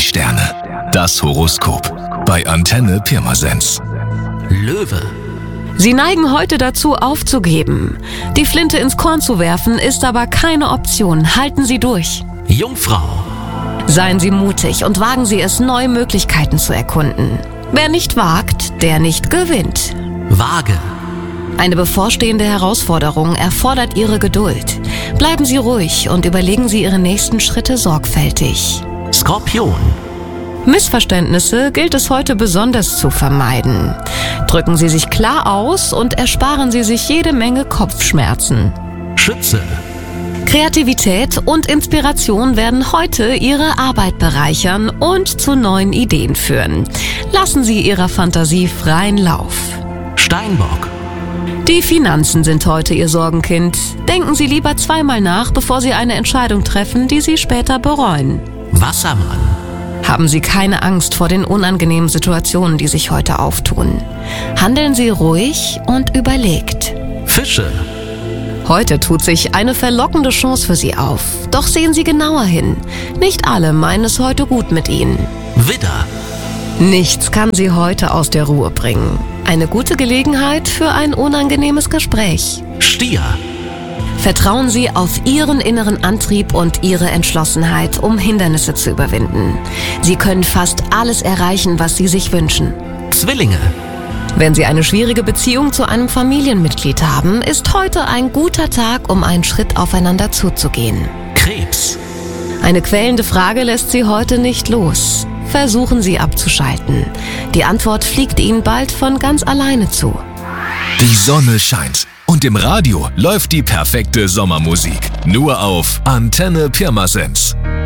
Sterne. Das Horoskop bei Antenne Pirmasens. Löwe. Sie neigen heute dazu, aufzugeben. Die Flinte ins Korn zu werfen, ist aber keine Option. Halten Sie durch. Jungfrau. Seien Sie mutig und wagen Sie es, neue Möglichkeiten zu erkunden. Wer nicht wagt, der nicht gewinnt. Waage. Eine bevorstehende Herausforderung erfordert Ihre Geduld. Bleiben Sie ruhig und überlegen Sie Ihre nächsten Schritte sorgfältig. Skorpion. Missverständnisse gilt es heute besonders zu vermeiden. Drücken Sie sich klar aus und ersparen Sie sich jede Menge Kopfschmerzen. Schütze. Kreativität und Inspiration werden heute Ihre Arbeit bereichern und zu neuen Ideen führen. Lassen Sie Ihrer Fantasie freien Lauf. Steinbock. Die Finanzen sind heute Ihr Sorgenkind. Denken Sie lieber zweimal nach, bevor Sie eine Entscheidung treffen, die Sie später bereuen. Wassermann. Haben Sie keine Angst vor den unangenehmen Situationen, die sich heute auftun. Handeln Sie ruhig und überlegt. Fische. Heute tut sich eine verlockende Chance für Sie auf. Doch sehen Sie genauer hin. Nicht alle meinen es heute gut mit Ihnen. Widder. Nichts kann Sie heute aus der Ruhe bringen. Eine gute Gelegenheit für ein unangenehmes Gespräch. Stier. Vertrauen Sie auf Ihren inneren Antrieb und Ihre Entschlossenheit, um Hindernisse zu überwinden. Sie können fast alles erreichen, was Sie sich wünschen. Zwillinge. Wenn Sie eine schwierige Beziehung zu einem Familienmitglied haben, ist heute ein guter Tag, um einen Schritt aufeinander zuzugehen. Krebs. Eine quälende Frage lässt Sie heute nicht los. Versuchen Sie abzuschalten. Die Antwort fliegt Ihnen bald von ganz alleine zu. Die Sonne scheint und im Radio läuft die perfekte Sommermusik. Nur auf Antenne Pirmasens.